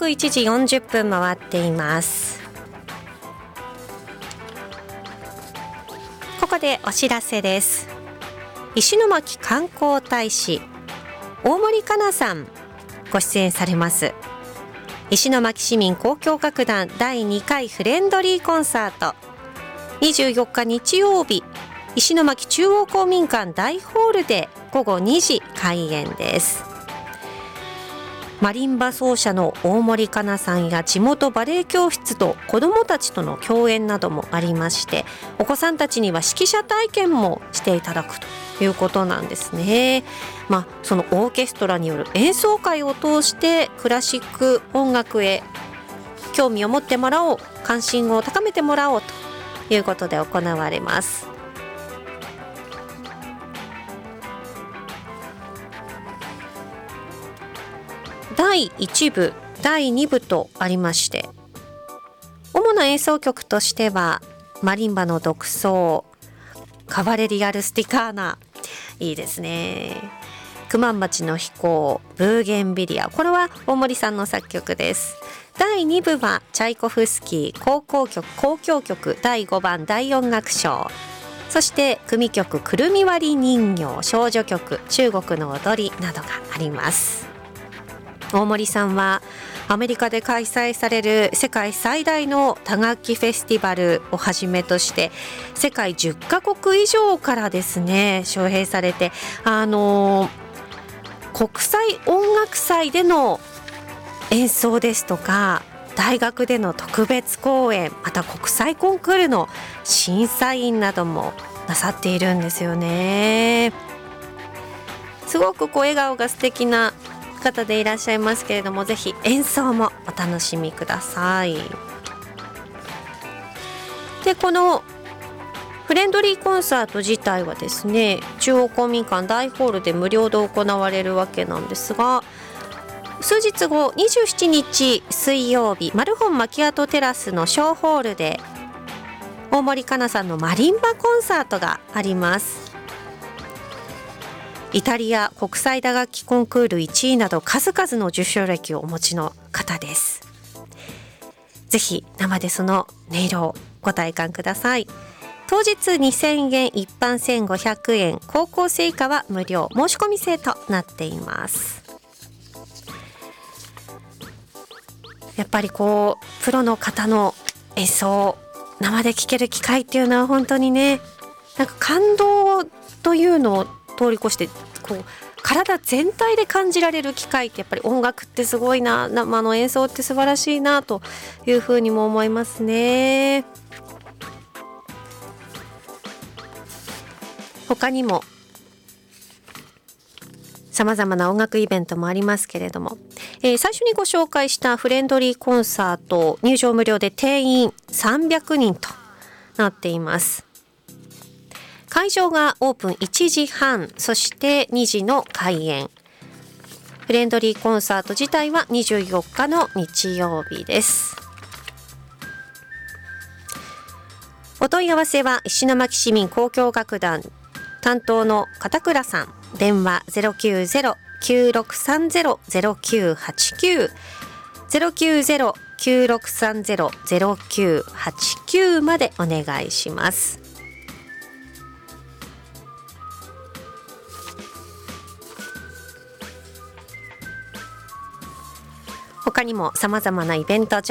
刻1時40分回っています。ここでお知らせです。石巻観光大使大森かなさんご出演されます石巻市民交響楽団第2回フレンドリーコンサート、24日日曜日、石巻中央公民館大ホールで午後2時開演です。マリンバ奏者の大森かなさんや地元バレエ教室と子どもたちとの共演などもありまして、お子さんたちには指揮者体験もしていただくということなんですね。そのオーケストラによる演奏会を通してクラシック音楽へ興味を持ってもらおう、関心を高めてもらおうということで行われます。第1部、第2部とありまして、主な演奏曲としてはマリンバの独奏、カバレリアルスティカーナ、いいですね。九万町の飛行、ブーゲンビリア、これは大森さんの作曲です。第2部はチャイコフスキー交響曲第5番大音楽賞、そして組曲くるみ割り人形、少女曲中国の踊りなどがあります。大森さんはアメリカで開催される世界最大の多楽器フェスティバルをはじめとして世界10カ国以上からですね招聘されて、国際音楽祭での演奏ですとか、大学での特別公演、また国際コンクールの審査員などもなさっているんですよね。すごく笑顔が素敵な方でいらっしゃいますけれども、ぜひ演奏もお楽しみください。で、このフレンドリーコンサート自体はですね、中央公民館大ホールで無料で行われるわけなんですが、数日後27日水曜日、マルホンマキアトテラスの小ホールで大森かなさんのマリンバコンサートがあります。イタリア国際打楽器コンクール1位など数々の受賞歴をお持ちの方です。ぜひ生でその音色をご体感ください。当日2000円、一般1500円、高校生以下は無料、申し込み制となっています。やっぱりプロの方の演奏生で聴ける機会っていうのは本当にね、感動というのを通り越して体全体で感じられる機会って、やっぱり音楽ってすごいな、生の演奏って素晴らしいなというふうにも思いますね。他にも様々な音楽イベントもありますけれども、最初にご紹介したフレンドリーコンサート、入場無料で定員300人となっています。会場がオープン1時半、そして2時の開演。フレンドリーコンサート自体は24日の日曜日です。お問い合わせは石巻市民交響楽団担当の片倉さん、電話 090-9630-0989 090-9630-0989 までお願いします。他にも様々なイベント